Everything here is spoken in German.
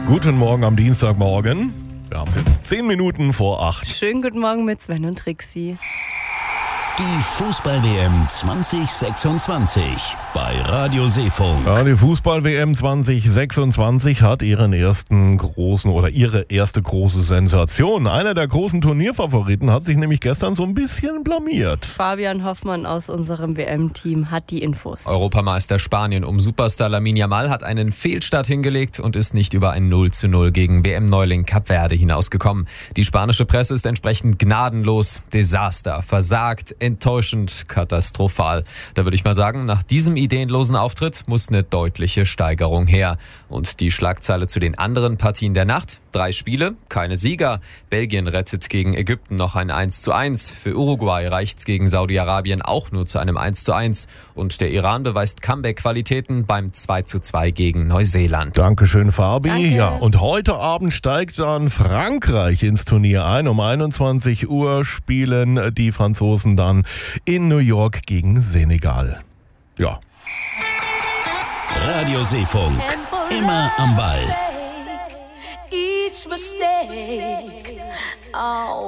Guten Morgen am Dienstagmorgen. Wir haben es jetzt 10 Minuten vor 8. Schönen guten Morgen mit Sven und Trixi. Die Fußball-WM 2026 bei Radio Seefunk. Ja, die Fußball-WM 2026 hat ihre erste große Sensation. Einer der großen Turnierfavoriten hat sich nämlich gestern so ein bisschen blamiert. Fabian Hoffmann aus unserem WM-Team hat die Infos. Europameister Spanien um Superstar Lamine Yamal hat einen Fehlstart hingelegt und ist nicht über ein 0:0 gegen WM-Neuling Kap Verde hinausgekommen. Die spanische Presse ist entsprechend gnadenlos. Desaster, versagt, enttäuschend, katastrophal. Da würde ich mal sagen, nach diesem ideenlosen Auftritt muss eine deutliche Steigerung her. Und die Schlagzeile zu den anderen Partien der Nacht: 3 Spiele, keine Sieger. Belgien rettet gegen Ägypten noch ein 1:1. Für Uruguay reicht's gegen Saudi-Arabien auch nur zu einem 1:1. Und der Iran beweist Comeback-Qualitäten beim 2:2 gegen Neuseeland. Dankeschön, Fabi. Danke. Ja, und heute Abend steigt dann Frankreich ins Turnier ein. Um 21 Uhr spielen die Franzosen dann in New York gegen Senegal. Ja. Radio Seefunk. Immer am Ball. Each mistake.